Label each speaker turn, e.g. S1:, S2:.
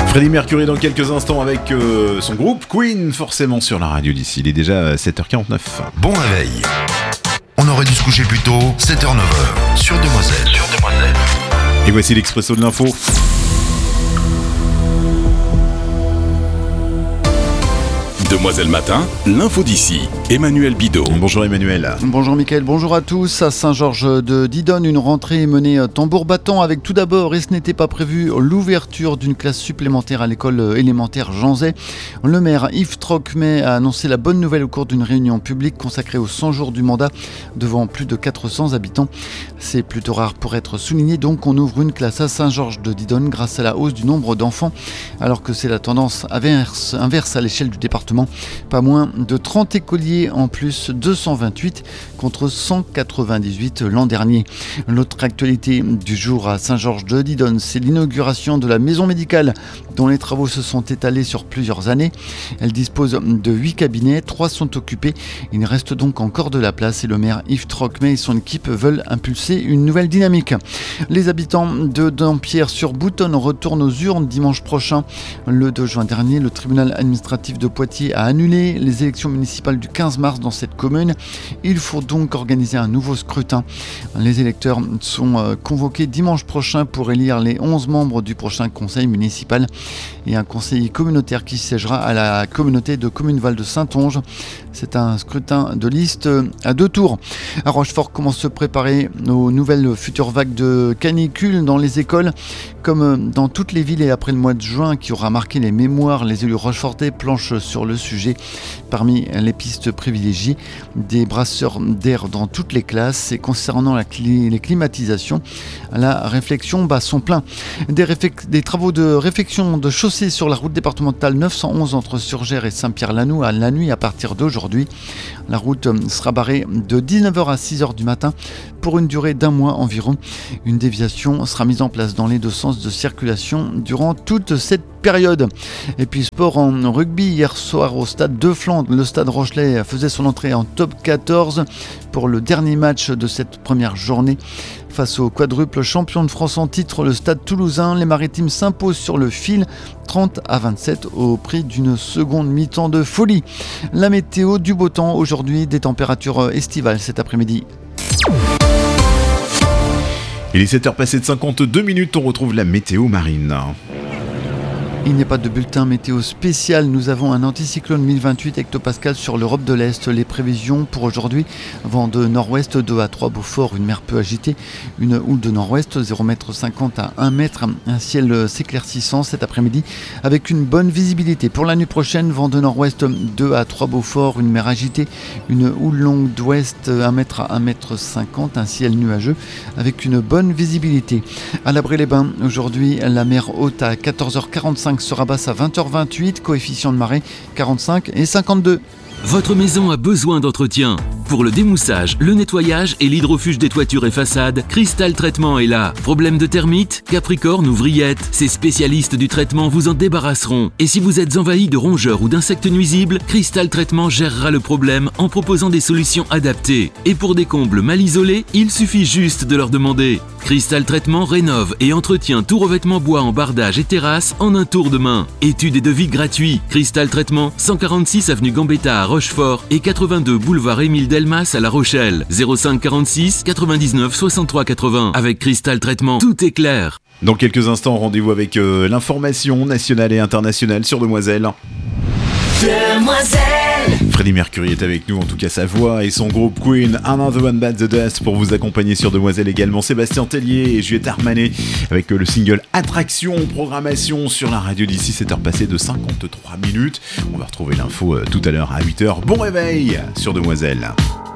S1: Freddie Mercury dans quelques instants avec son groupe Queen, forcément sur la radio d'ici. Il est déjà 7h49.
S2: Bon réveil. On aurait dû se coucher plus tôt, 7h-9h, sur Demoiselle.
S1: Et voici l'expresso de l'info.
S3: Demoiselle Matin, l'info d'ici. Emmanuel Bidot.
S1: Bonjour Emmanuel.
S4: Bonjour Mickaël, bonjour à tous. À Saint-Georges de Didonne, une rentrée est menée tambour battant avec tout d'abord, et ce n'était pas prévu, l'ouverture d'une classe supplémentaire à l'école élémentaire Jean Zay. Le maire Yves Trocmé a annoncé la bonne nouvelle au cours d'une réunion publique consacrée aux 100 jours du mandat devant plus de 400 habitants. C'est plutôt rare pour être souligné, donc on ouvre une classe à Saint-Georges de Didonne grâce à la hausse du nombre d'enfants, alors que c'est la tendance inverse à l'échelle du département. Pas moins de 30 écoliers en plus, 228 contre 198 l'an dernier. L'autre actualité du jour à Saint-Georges de Didonne, c'est l'inauguration de la maison médicale dont les travaux se sont étalés sur plusieurs années. Elle dispose de 8 cabinets, 3 sont occupés. Il reste donc encore de la place et le maire Yves Trocmé et son équipe veulent impulser une nouvelle dynamique. Les habitants de Dampierre-sur-Boutonne retournent aux urnes dimanche prochain. Le 2 juin dernier, le tribunal administratif de Poitiers a annulé les élections municipales du 15 mars dans cette commune. Il faut donc organiser un nouveau scrutin. Les électeurs sont convoqués dimanche prochain pour élire les 11 membres du prochain conseil municipal et un conseiller communautaire qui siégera à la communauté de communes Val de Saintonge. C'est un scrutin de liste à 2 tours. À Rochefort, comment se préparer aux nouvelles futures vagues de canicule dans les écoles. Comme dans toutes les villes et après le mois de juin qui aura marqué les mémoires, les élus rochefortais planchent sur le sujet. Parmi les pistes privilégiées, des brasseurs d'air dans toutes les classes et concernant les climatisations, la réflexion bat son plein. Des travaux de réfection de chaussée sur la route départementale 911 entre Surgères et Saint-Pierre-Lannou à la nuit à partir d'aujourd'hui. La route sera barrée de 19h à 6h du matin pour une durée d'un mois environ. Une déviation sera mise en place dans les deux sens de circulation durant toute cette période. Et puis sport en rugby, hier soir au stade de Flandre, le stade Rochelet faisait son entrée en top 14 pour le dernier match de cette première journée. Face au quadruple champion de France en titre, le stade toulousain, les Maritimes s'imposent sur le fil 30-27 au prix d'une seconde mi-temps de folie. La météo, du beau temps aujourd'hui, des températures estivales cet après-midi.
S1: Il est 7h passé de 52 minutes, on retrouve la météo marine.
S4: Il n'y a pas de bulletin météo spécial. Nous avons un anticyclone 1028 hectopascales sur l'Europe de l'Est. Les prévisions pour aujourd'hui, vent de nord-ouest 2 à 3 Beaufort, une mer peu agitée, une houle de nord-ouest 0,50 m à 1 m, un ciel s'éclaircissant cet après-midi avec une bonne visibilité. Pour la nuit prochaine, vent de nord-ouest 2 à 3 Beaufort, une mer agitée, une houle longue d'ouest 1 m à 1 m 50, un ciel nuageux avec une bonne visibilité. À l'Abré-les-Bains, aujourd'hui, la mer haute à 14h45 sera basse à 20h28, coefficient de marée 45 et 52.
S5: Votre maison a besoin d'entretien. Pour le démoussage, le nettoyage et l'hydrofuge des toitures et façades, Cristal Traitement est là. Problème de termites, capricorne ou vrillettes, ces spécialistes du traitement vous en débarrasseront. Et si vous êtes envahi de rongeurs ou d'insectes nuisibles, Cristal Traitement gérera le problème en proposant des solutions adaptées. Et pour des combles mal isolés, il suffit juste de leur demander. Cristal Traitement rénove et entretient tout revêtement bois en bardage et terrasse en un tour de main. Études et devis gratuits. Cristal Traitement, 146 avenue Gambetta à Rochefort et 82 boulevard Émile Delmas à La Rochelle. 05 46 99 63 80. Avec Cristal Traitement, tout est clair.
S1: Dans quelques instants, rendez-vous avec l'information nationale et internationale sur Demoiselle. Freddie Mercury est avec nous, en tout cas sa voix et son groupe Queen, Another One Bites the Dust pour vous accompagner sur Demoiselle également. Sébastien Tellier et Juliette Armanet avec le single Attraction, programmation sur la radio d'ici, 7h passées de 53 minutes. On va retrouver l'info tout à l'heure à 8h. Bon réveil sur Demoiselle.